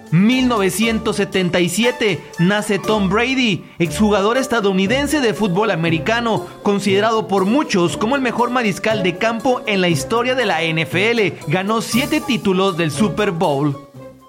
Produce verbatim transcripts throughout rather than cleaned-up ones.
mil novecientos setenta y siete nace Tom Brady, exjugador estadounidense de fútbol americano, considerado por muchos como el mejor mariscal de campo en la historia de la N F L. Ganó siete títulos del Super Bowl.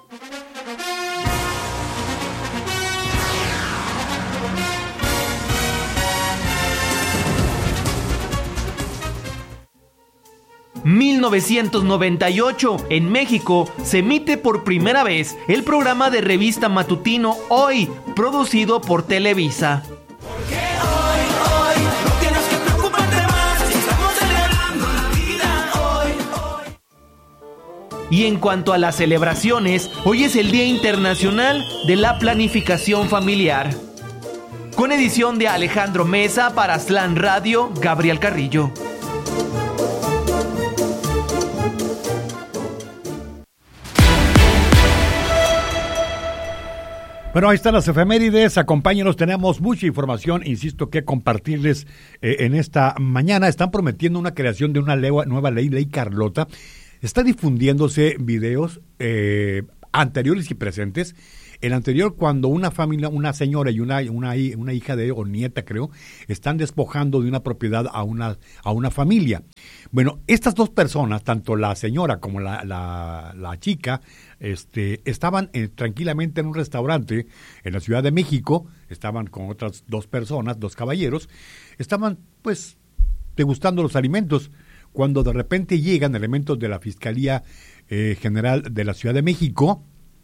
mil novecientos noventa y ocho, en México, se emite por primera vez el programa de revista matutino Hoy, producido por Televisa. Porque hoy, hoy, no tienes que preocuparte más, si estamos celebrando la vida hoy, hoy. Y en cuanto a las celebraciones, hoy es el Día Internacional de la Planificación Familiar. Con edición de Alejandro Mesa para Slam Radio, Gabriel Carrillo. Bueno, ahí están las efemérides, acompáñenos, tenemos mucha información, insisto, que compartirles eh, en esta mañana. Están prometiendo una creación de una ley, nueva ley, Ley Carlota. Está difundiéndose videos eh, anteriores y presentes. El anterior, cuando una familia, una señora y una, una, una hija de o nieta, creo, están despojando de una propiedad a una, a una familia. Bueno, estas dos personas, tanto la señora como la, la, la chica, este, estaban eh, tranquilamente en un restaurante en la Ciudad de México, estaban con otras dos personas, dos caballeros, estaban pues degustando los alimentos, cuando de repente llegan elementos de la Fiscalía eh, General de la Ciudad de México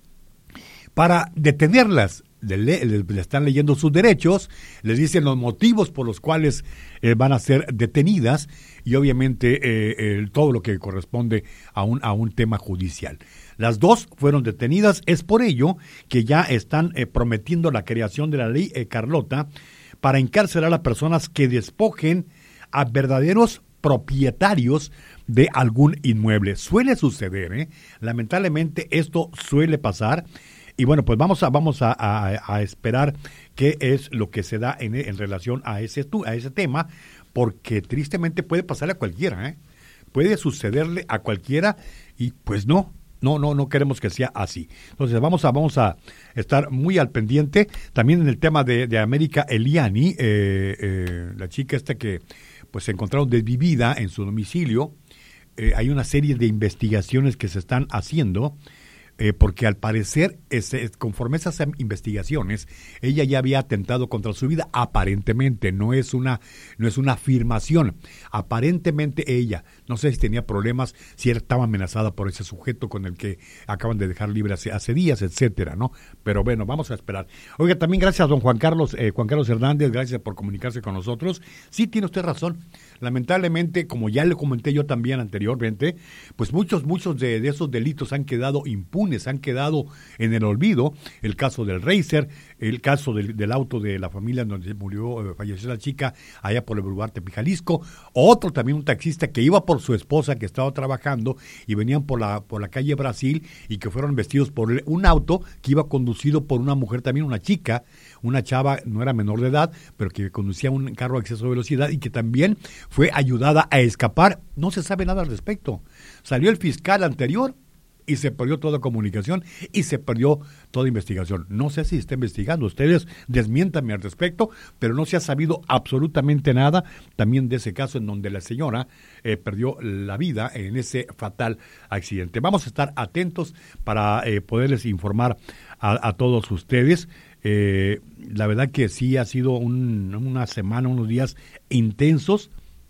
para detenerlas. Le, le, le están leyendo sus derechos, les dicen los motivos por los cuales eh, van a ser detenidas y obviamente eh, eh, todo lo que corresponde a un, a un tema judicial. Las dos fueron detenidas, es por ello que ya están eh, prometiendo la creación de la ley eh, Carlota para encarcelar a personas que despojen a verdaderos propietarios de algún inmueble. Suele suceder, ¿eh? Lamentablemente esto suele pasar. Y bueno, pues vamos a vamos a, a, a esperar qué es lo que se da en, en relación a ese a ese tema, porque tristemente puede pasarle a cualquiera, ¿eh? Puede sucederle a cualquiera y pues no, no, no, no queremos que sea así. Entonces vamos a vamos a estar muy al pendiente. También en el tema de, de América Eliani, eh, eh, la chica esta que pues se encontraron desvivida en su domicilio. Eh, hay una serie de investigaciones que se están haciendo. Eh, porque al parecer, es, conforme a esas investigaciones, ella ya había atentado contra su vida, aparentemente, no es una no es una afirmación, aparentemente ella, no sé si tenía problemas, si estaba amenazada por ese sujeto con el que acaban de dejar libre hace, hace días, etcétera, ¿no? Pero bueno, vamos a esperar. Oiga, también gracias a don Juan Carlos, eh, Juan Carlos Hernández, gracias por comunicarse con nosotros. Sí, tiene usted razón. Lamentablemente, como ya le comenté yo también anteriormente, pues muchos, muchos de, de esos delitos han quedado impunes, han quedado en el olvido. El caso del Racer, el caso del, del auto de la familia en donde murió, eh, falleció la chica allá por el Boulevard Tepi, Jalisco. Otro también, un taxista que iba por su esposa que estaba trabajando y venían por la, por la calle Brasil y que fueron vestidos por un auto que iba conducido por una mujer también, una chica, una chava, no era menor de edad, pero que conducía un carro a exceso de velocidad y que también fue ayudada a escapar. No se sabe nada al respecto. Salió el fiscal anterior y se perdió toda comunicación y se perdió toda investigación. No sé si está investigando. Ustedes desmiéntanme al respecto, pero no se ha sabido absolutamente nada también de ese caso en donde la señora eh, perdió la vida en ese fatal accidente. Vamos a estar atentos para eh, poderles informar a, a todos ustedes. Eh, la verdad que sí ha sido un, una semana, unos días intensos,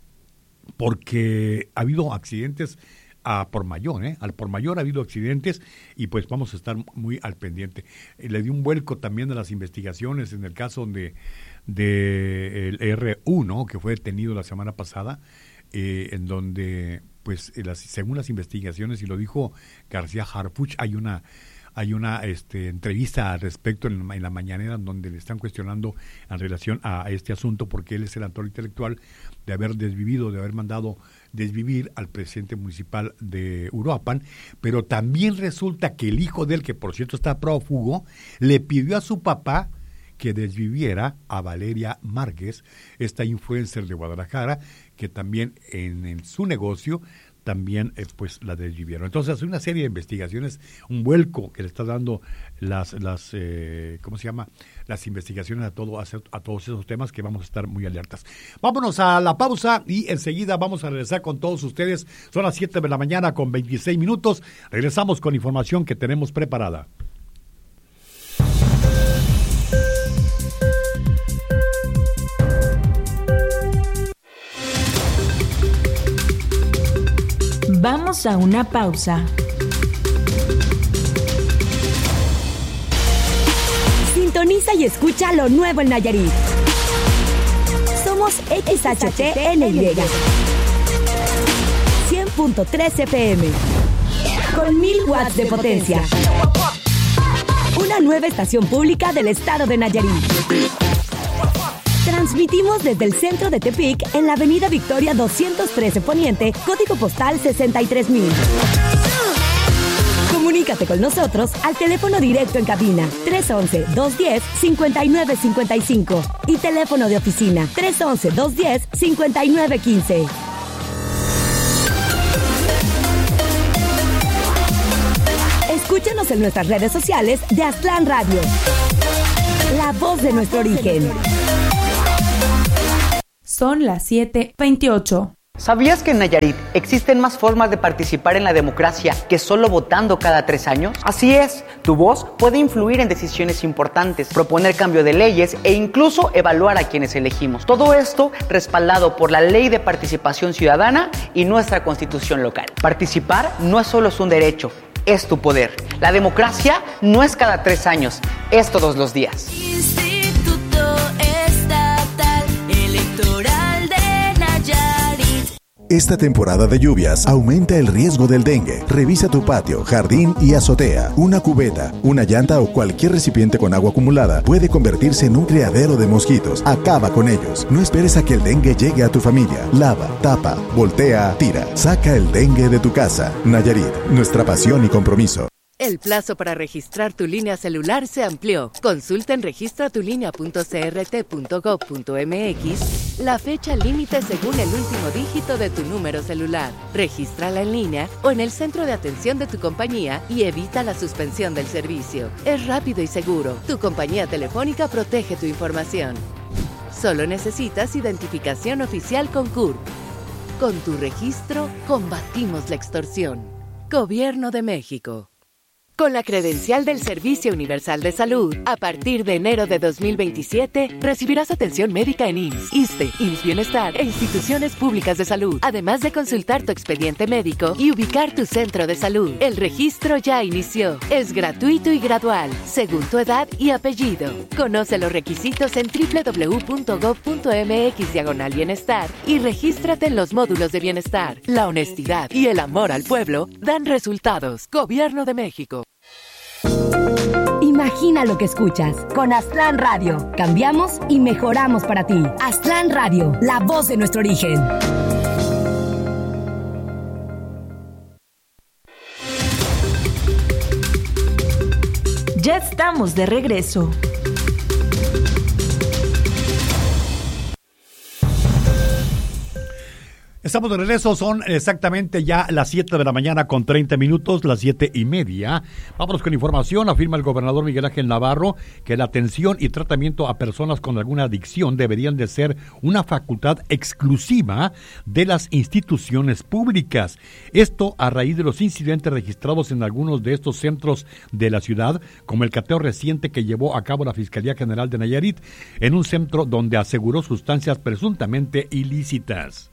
porque ha habido accidentes a por mayor, ¿eh? Al por mayor ha habido accidentes y pues vamos a estar muy al pendiente. Eh, le di un vuelco también a las investigaciones en el caso de, de el R uno, que fue detenido la semana pasada, eh, en donde pues las, según las investigaciones, y lo dijo García Harfuch, hay una Hay una este, entrevista al respecto en, en la mañanera donde le están cuestionando en relación a este asunto, porque él es el autor intelectual de haber desvivido, de haber mandado desvivir al presidente municipal de Uruapan, pero también resulta que el hijo de él, que por cierto está prófugo, le pidió a su papá que desviviera a Valeria Márquez, esta influencer de Guadalajara, que también en, en su negocio también eh, pues la del Giviero. Entonces, una serie de investigaciones, un vuelco que le está dando las, las eh, ¿cómo se llama? Las investigaciones a, todo, a, a todos esos temas que vamos a estar muy alertas. Vámonos a la pausa y enseguida vamos a regresar con todos ustedes. Son las siete de la mañana con veintiséis minutos. Regresamos con información que tenemos preparada. Vamos a una pausa. Sintoniza y escucha lo nuevo en Nayarit. Somos X H T N Y cien punto tres F M con mil watts de potencia. Una nueva estación pública del estado de Nayarit. Transmitimos desde el centro de Tepic en la avenida Victoria doscientos trece Poniente, código postal sesenta y tres mil. Comunícate con nosotros al teléfono directo en cabina tres once, dos diez, cincuenta y nueve cincuenta y cinco y teléfono de oficina tres once, dos diez, cincuenta y nueve quince. Escúchanos en nuestras redes sociales de Aztlán Radio. La voz de nuestro origen. Son las siete veintiocho. ¿Sabías que en Nayarit existen más formas de participar en la democracia que solo votando cada tres años? Así es, tu voz puede influir en decisiones importantes, proponer cambio de leyes e incluso evaluar a quienes elegimos. Todo esto respaldado por la Ley de Participación Ciudadana y nuestra Constitución local. Participar no es solo un derecho, es tu poder. La democracia no es cada tres años, es todos los días. Esta temporada de lluvias aumenta el riesgo del dengue. Revisa tu patio, jardín y azotea. Una cubeta, una llanta o cualquier recipiente con agua acumulada puede convertirse en un criadero de mosquitos. Acaba con ellos. No esperes a que el dengue llegue a tu familia. Lava, tapa, voltea, tira. Saca el dengue de tu casa. Nayarit, nuestra pasión y compromiso. El plazo para registrar tu línea celular se amplió. Consulta en registratulínea punto c r t punto gov punto m x la fecha límite según el último dígito de tu número celular. Regístrala en línea o en el centro de atención de tu compañía y evita la suspensión del servicio. Es rápido y seguro. Tu compañía telefónica protege tu información. Solo necesitas identificación oficial con C U R P. Con tu registro, combatimos la extorsión. Gobierno de México. Con la credencial del Servicio Universal de Salud, a partir de enero de dos mil veintisiete, recibirás atención médica en I M S S, ISSSTE, I M S S Bienestar e instituciones públicas de salud, además de consultar tu expediente médico y ubicar tu centro de salud. El registro ya inició. Es gratuito y gradual, según tu edad y apellido. Conoce los requisitos en doble u doble u doble u punto gov punto m x diagonal bienestar y regístrate en los módulos de bienestar. La honestidad y el amor al pueblo dan resultados. Gobierno de México. Imagina lo que escuchas. Con Aztlán Radio. Cambiamos y mejoramos para ti. Aztlán Radio, la voz de nuestro origen. Ya estamos de regreso. Estamos de regreso, son exactamente ya las siete de la mañana con treinta minutos, las siete y media. Vámonos con información. Afirma el gobernador Miguel Ángel Navarro que la atención y tratamiento a personas con alguna adicción deberían de ser una facultad exclusiva de las instituciones públicas. Esto a raíz de los incidentes registrados en algunos de estos centros de la ciudad, como el cateo reciente que llevó a cabo la Fiscalía General de Nayarit en un centro donde aseguró sustancias presuntamente ilícitas.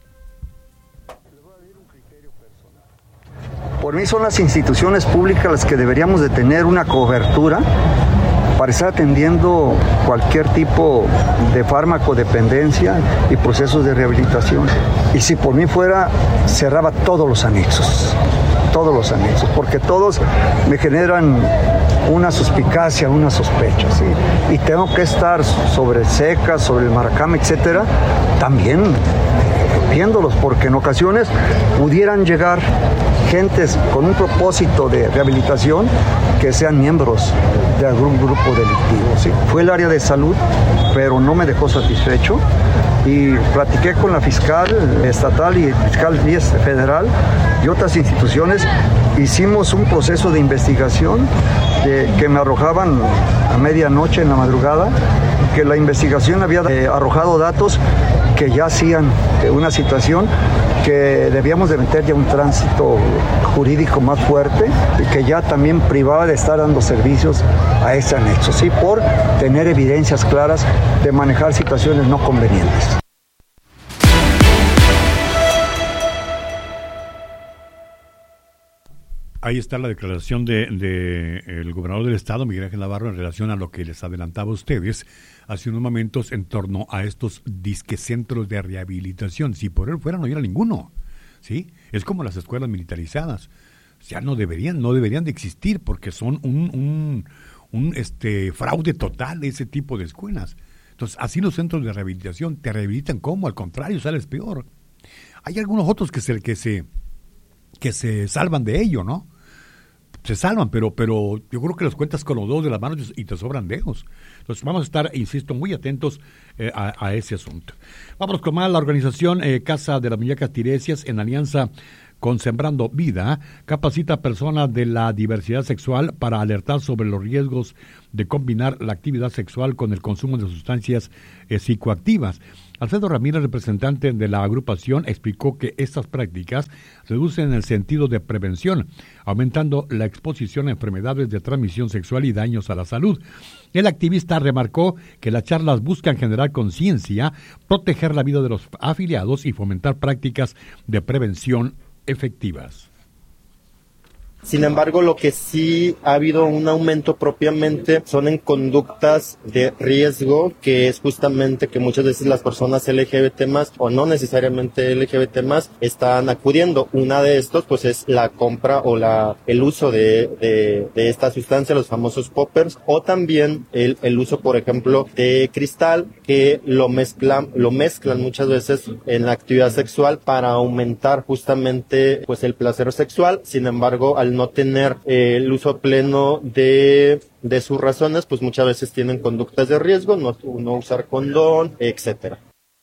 Por mí son las instituciones públicas las que deberíamos de tener una cobertura para estar atendiendo cualquier tipo de farmacodependencia y procesos de rehabilitación. Y si por mí fuera, cerraba todos los anexos, todos los anexos, porque todos me generan una suspicacia, una sospecha, ¿sí? Y tengo que estar sobre secas, sobre el maracame, etcétera, también viéndolos, porque en ocasiones pudieran llegar indigentes con un propósito de rehabilitación que sean miembros de algún grupo delictivo. ¿sí? Fue el área de salud, pero no me dejó satisfecho y platiqué con la fiscal estatal y fiscal federal y otras instituciones. Hicimos un proceso de investigación de, que me arrojaban a medianoche en la madrugada, que la investigación había eh, arrojado datos que ya hacían eh, una situación que debíamos de meter ya un tránsito jurídico más fuerte y que ya también privaba de estar dando servicios a ese anexo, sí, por tener evidencias claras de manejar situaciones no convenientes. Ahí está la declaración de, de el gobernador del estado, Miguel Ángel Navarro, en relación a lo que les adelantaba a ustedes hace unos momentos en torno a estos disque centros de rehabilitación. Si por él fuera, no hubiera ninguno, ¿sí? Es como las escuelas militarizadas. O sea, no deberían, no deberían de existir porque son un, un, un este, fraude total ese tipo de escuelas. Entonces, así los centros de rehabilitación te rehabilitan como, al contrario, sales peor. Hay algunos otros que se, que se, que se salvan de ello, ¿no? Se salvan, pero pero yo creo que los cuentas con los dedos de las manos y te sobran dedos. Entonces vamos a estar, insisto, muy atentos eh, a, a ese asunto. Vámonos con más. La organización eh, Casa de las Muñecas Tiresias, en alianza con Sembrando Vida, capacita a personas de la diversidad sexual para alertar sobre los riesgos de combinar la actividad sexual con el consumo de sustancias eh, psicoactivas. Alfredo Ramírez, representante de la agrupación, explicó que estas prácticas reducen el sentido de prevención, aumentando la exposición a enfermedades de transmisión sexual y daños a la salud. El activista remarcó que las charlas buscan generar conciencia, proteger la vida de los afiliados y fomentar prácticas de prevención efectivas. Sin embargo, lo que sí ha habido un aumento propiamente son en conductas de riesgo, que es justamente que muchas veces las personas L G B T más, o no necesariamente L G B T más, están acudiendo. Una de estos, pues, es la compra o la el uso de, de, de esta sustancia, los famosos poppers, o también el, el uso, por ejemplo, de cristal, que lo mezclan, lo mezclan muchas veces en la actividad sexual para aumentar justamente, pues, el placer sexual. Sin embargo, al no tener eh, el uso pleno de, de sus razones, pues muchas veces tienen conductas de riesgo, no, no usar condón, etcétera.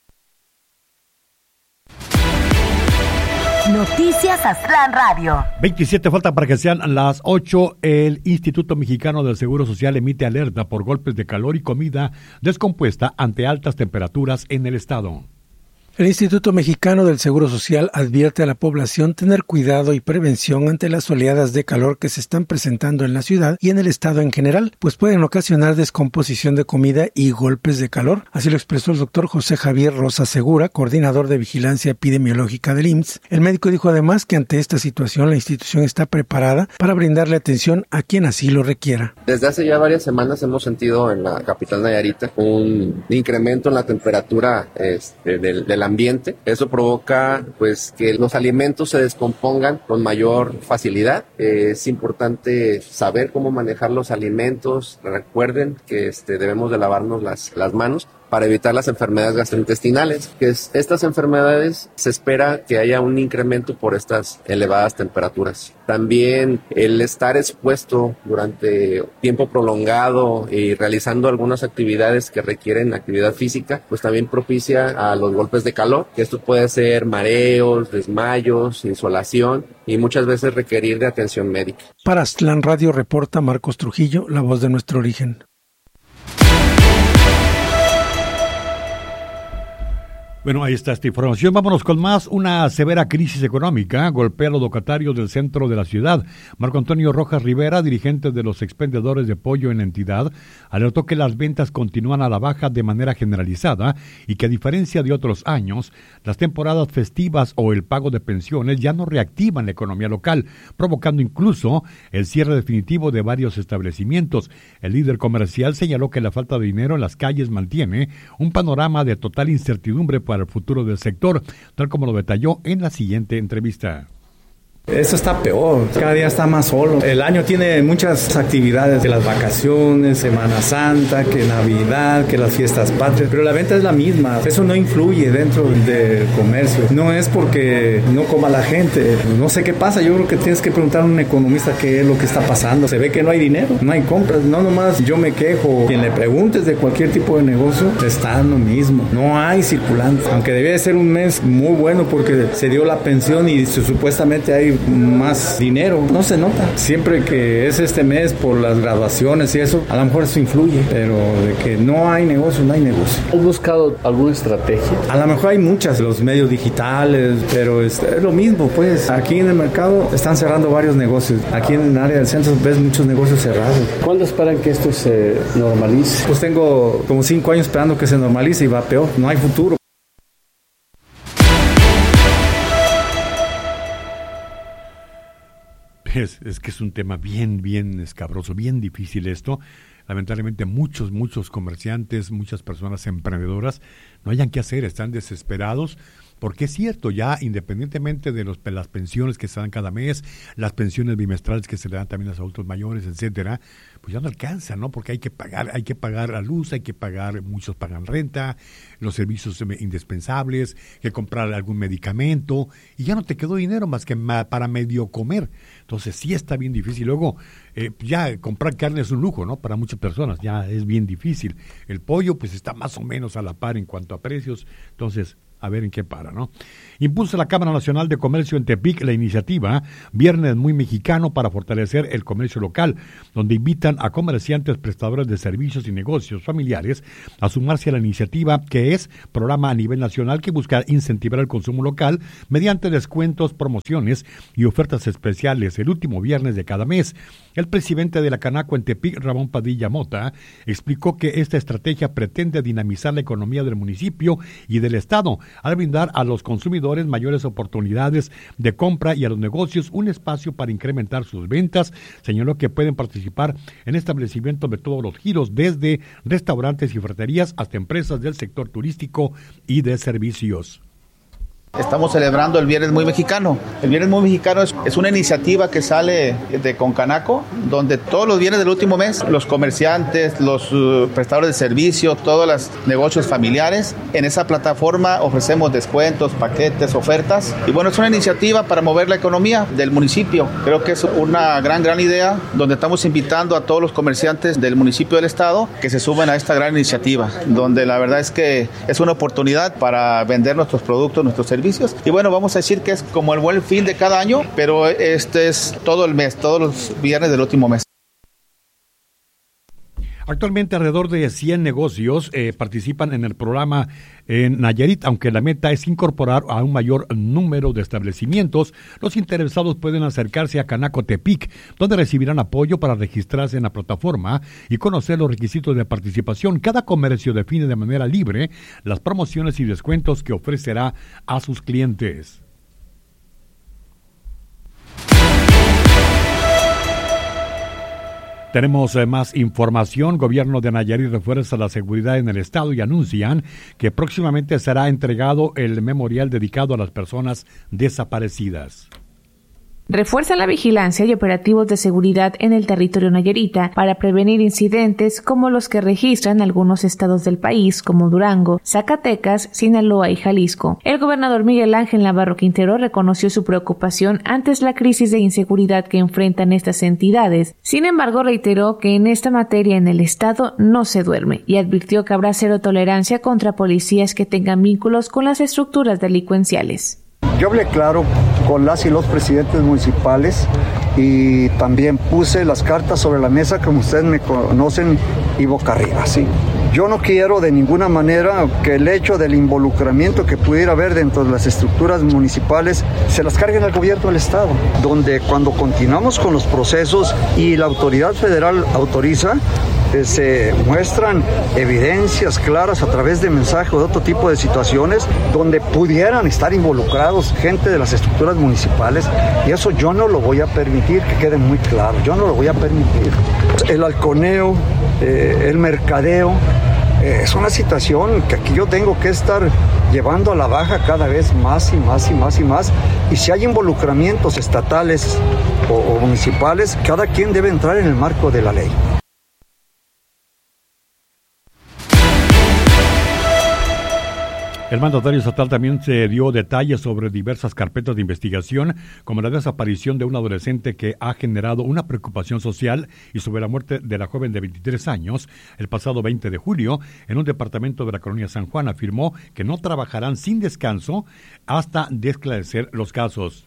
Noticias Aztlán Radio. veintisiete falta para que sean las ocho. El Instituto Mexicano del Seguro Social emite alerta por golpes de calor y comida descompuesta ante altas temperaturas en el estado. El Instituto Mexicano del Seguro Social advierte a la población tener cuidado y prevención ante las oleadas de calor que se están presentando en la ciudad y en el estado en general, pues pueden ocasionar descomposición de comida y golpes de calor. Así lo expresó el doctor José Javier Rosa Segura, coordinador de vigilancia epidemiológica del I M S S. El médico dijo además que ante esta situación la institución está preparada para brindarle atención a quien así lo requiera. Desde hace ya varias semanas hemos sentido en la capital Nayarita un incremento en la temperatura este, del, del ambiente. Eso provoca pues que los alimentos se descompongan con mayor facilidad. Eh, es importante saber cómo manejar los alimentos. Recuerden que este, debemos de lavarnos las, las manos para evitar las enfermedades gastrointestinales, que es, estas enfermedades se espera que haya un incremento por estas elevadas temperaturas. También el estar expuesto durante tiempo prolongado y realizando algunas actividades que requieren actividad física, pues también propicia a los golpes de calor, que esto puede ser mareos, desmayos, insolación y muchas veces requerir de atención médica. Para Aztlán Radio reporta Marcos Trujillo, la voz de nuestro origen. Bueno, ahí está esta información. Vámonos con más. Una severa crisis económica golpea a los locatarios del centro de la ciudad. Marco Antonio Rojas Rivera, dirigente de los expendedores de pollo en la entidad, alertó que las ventas continúan a la baja de manera generalizada y que, a diferencia de otros años, las temporadas festivas o el pago de pensiones ya no reactivan la economía local, provocando incluso el cierre definitivo de varios establecimientos. El líder comercial señaló que la falta de dinero en las calles mantiene un panorama de total incertidumbre para el futuro del sector, tal como lo detalló en la siguiente entrevista. Esto está peor, cada día está más solo. El año tiene muchas actividades, de las vacaciones, Semana Santa, que Navidad, que las fiestas patrias, pero la venta es la misma. Eso no influye dentro del comercio. No es porque no coma la gente, no sé qué pasa. Yo creo que tienes que preguntar a un economista qué es lo que está pasando. Se ve que no hay dinero, no hay compras, no nomás yo me quejo. Quien le preguntes de cualquier tipo de negocio, está lo mismo. No hay circulante, aunque debía de ser un mes muy bueno porque se dio la pensión y supuestamente hay más dinero, no se nota. Siempre que es este mes por las graduaciones y eso, a lo mejor eso influye, pero de que no hay negocio, no hay negocio. ¿Has buscado alguna estrategia? A lo mejor hay muchas, los medios digitales, pero es, es lo mismo, pues. Aquí en el mercado están cerrando varios negocios. Aquí en el área del centro ves muchos negocios cerrados. ¿Cuándo esperan que esto se normalice? Pues tengo como cinco años esperando que se normalice y va peor, no hay futuro. Es, es que es un tema bien, bien escabroso, bien difícil esto. Lamentablemente muchos, muchos comerciantes, muchas personas emprendedoras no hayan qué hacer, están desesperados. Porque es cierto, ya independientemente de los, las pensiones que se dan cada mes, las pensiones bimestrales que se le dan también a los adultos mayores, etcétera, pues ya no alcanza, ¿no? Porque hay que pagar, hay que pagar la luz, hay que pagar, muchos pagan renta, los servicios indispensables, que comprar algún medicamento, y ya no te quedó dinero más que ma, para medio comer. Entonces sí está bien difícil. Luego, eh, ya comprar carne es un lujo, ¿no? Para muchas personas, ya es bien difícil. El pollo, pues está más o menos a la par en cuanto a precios, entonces a ver en qué para, ¿no? Impulsa la Cámara Nacional de Comercio en Tepic la iniciativa Viernes Muy Mexicano para fortalecer el comercio local, donde invitan a comerciantes, prestadores de servicios y negocios familiares a sumarse a la iniciativa, que es programa a nivel nacional que busca incentivar el consumo local mediante descuentos, promociones y ofertas especiales el último viernes de cada mes. El presidente de la Canaco en Tepic, Ramón Padilla Mota, explicó que esta estrategia pretende dinamizar la economía del municipio y del estado, al brindar a los consumidores mayores oportunidades de compra y a los negocios un espacio para incrementar sus ventas. Señaló que pueden participar en establecimientos de todos los giros, desde restaurantes y ferreterías hasta empresas del sector turístico y de servicios. Estamos celebrando el Viernes Muy Mexicano. El Viernes Muy Mexicano es, es una iniciativa que sale de Concanaco, donde todos los viernes del último mes, los comerciantes, los uh, prestadores de servicios, todos los negocios familiares, en esa plataforma ofrecemos descuentos, paquetes, ofertas. Y bueno, es una iniciativa para mover la economía del municipio. Creo que es una gran, gran idea, donde estamos invitando a todos los comerciantes del municipio del estado que se sumen a esta gran iniciativa, donde la verdad es que es una oportunidad para vender nuestros productos, nuestros servicios. Y bueno, vamos a decir que es como el buen fin de cada año, pero este es todo el mes, todos los viernes del último mes. Actualmente alrededor de cien negocios eh, participan en el programa en Nayarit, aunque la meta es incorporar a un mayor número de establecimientos. Los interesados pueden acercarse a Canaco Tepic, donde recibirán apoyo para registrarse en la plataforma y conocer los requisitos de participación. Cada comercio define de manera libre las promociones y descuentos que ofrecerá a sus clientes. Tenemos eh, más información. Gobierno de Nayarit refuerza la seguridad en el estado y anuncian que próximamente será entregado el memorial dedicado a las personas desaparecidas. Refuerza la vigilancia y operativos de seguridad en el territorio nayarita para prevenir incidentes como los que registran algunos estados del país, como Durango, Zacatecas, Sinaloa y Jalisco. El gobernador Miguel Ángel Navarro Quintero reconoció su preocupación ante la crisis de inseguridad que enfrentan estas entidades. Sin embargo, reiteró que en esta materia en el estado no se duerme y advirtió que habrá cero tolerancia contra policías que tengan vínculos con las estructuras delincuenciales. Yo hablé claro con las y los presidentes municipales y también puse las cartas sobre la mesa, como ustedes me conocen, y boca arriba, ¿sí? Yo no quiero de ninguna manera que el hecho del involucramiento que pudiera haber dentro de las estructuras municipales se las carguen al gobierno del estado, donde cuando continuamos con los procesos y la autoridad federal autoriza, Eh, se muestran evidencias claras a través de mensajes o de otro tipo de situaciones donde pudieran estar involucrados gente de las estructuras municipales, y eso yo no lo voy a permitir, que quede muy claro, yo no lo voy a permitir. El halconeo, eh, el mercadeo, Eh, es una situación que aquí yo tengo que estar llevando a la baja cada vez más y más y más y más. Y si hay involucramientos estatales o, o municipales, cada quien debe entrar en el marco de la ley. El mandatario estatal también se dio detalles sobre diversas carpetas de investigación, como la desaparición de un adolescente que ha generado una preocupación social y sobre la muerte de la joven de veintitrés años el pasado veinte de julio en un departamento de la colonia San Juan. Afirmó que no trabajarán sin descanso hasta de esclarecer los casos.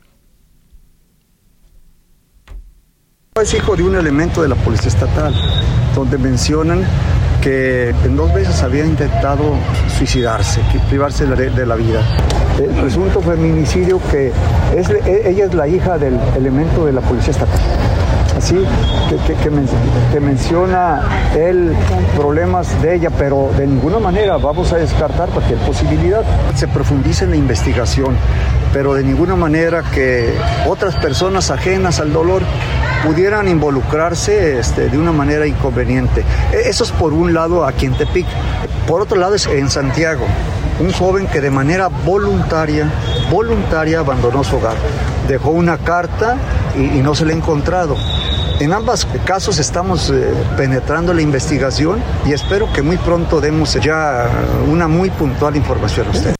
Es hijo de un elemento de la Policía Estatal, donde mencionan que en dos veces había intentado suicidarse, privarse de la vida. El presunto feminicidio que es, ella es la hija del elemento de la Policía Estatal. Así que, que, que, men que menciona él problemas de ella, pero de ninguna manera vamos a descartar cualquier posibilidad. Se profundiza en la investigación, pero de ninguna manera que otras personas ajenas al dolor pudieran involucrarse este, de una manera inconveniente. Eso es por un lado aquí en Tepic. Por otro lado es en Santiago, un joven que de manera voluntaria, voluntaria abandonó su hogar. Dejó una carta y, y no se le ha encontrado. En ambos casos estamos eh, penetrando la investigación y espero que muy pronto demos ya una muy puntual información a ustedes.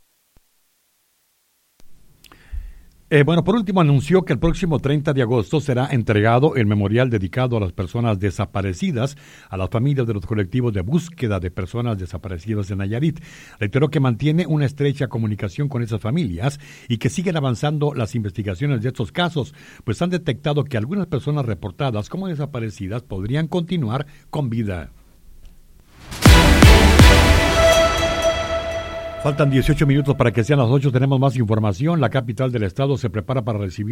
Eh, bueno, por último, anunció que el próximo treinta de agosto será entregado el memorial dedicado a las personas desaparecidas, a las familias de los colectivos de búsqueda de personas desaparecidas de Nayarit. Reiteró que mantiene una estrecha comunicación con esas familias y que siguen avanzando las investigaciones de estos casos, pues han detectado que algunas personas reportadas como desaparecidas podrían continuar con vida. Faltan dieciocho minutos para que sean las ocho. Tenemos más información. La capital del estado se prepara para recibir